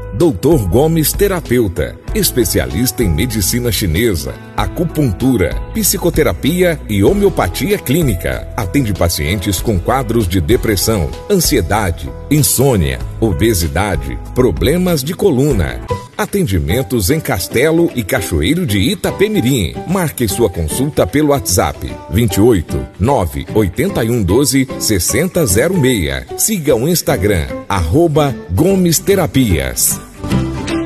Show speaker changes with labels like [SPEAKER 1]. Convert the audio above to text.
[SPEAKER 1] Dr. Gomes Terapeuta, especialista em medicina chinesa, acupuntura, psicoterapia e homeopatia clínica. Atende pacientes com quadros de depressão, ansiedade, insônia, obesidade, problemas de coluna. Atendimentos em Castelo e Cachoeiro de Itapemirim. Marque sua consulta pelo WhatsApp 28 981 12 6006. Siga o Instagram @Gomes Terapias.